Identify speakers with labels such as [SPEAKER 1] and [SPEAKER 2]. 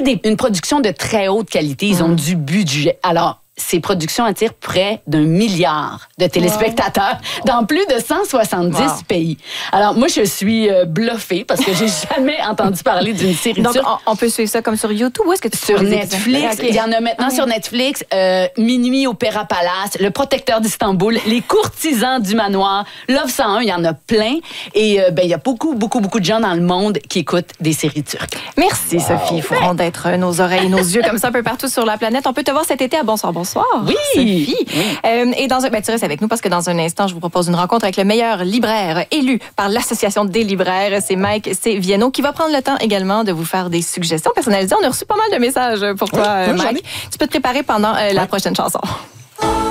[SPEAKER 1] une production de très haute qualité. Ils ont du budget. Alors, ces productions attirent près d'1 milliard de téléspectateurs dans plus de 170 pays. Alors, moi, je suis bluffée parce que j'ai jamais entendu parler d'une série
[SPEAKER 2] Donc,
[SPEAKER 1] turque.
[SPEAKER 2] on peut suivre ça comme sur YouTube ou est-ce que tu
[SPEAKER 1] Sur Netflix. Il y en a maintenant sur Netflix. Minuit, Opéra Palace, Le Protecteur d'Istanbul, Les Courtisans du Manoir, Love 101, il y en a plein. Et il y a beaucoup de gens dans le monde qui écoutent des séries turques.
[SPEAKER 2] Merci, Sophie. Il faut d'être nos oreilles, nos yeux comme ça un peu partout sur la planète. On peut te voir cet été à Bonsoir.
[SPEAKER 1] Oui.
[SPEAKER 2] Sophie. Et tu restes avec nous parce que dans un instant, je vous propose une rencontre avec le meilleur libraire élu par l'Association des libraires. C'est Mike Viano qui va prendre le temps également de vous faire des suggestions personnalisées. On a reçu pas mal de messages pour toi, Mike. Tu peux te préparer pendant la prochaine chanson.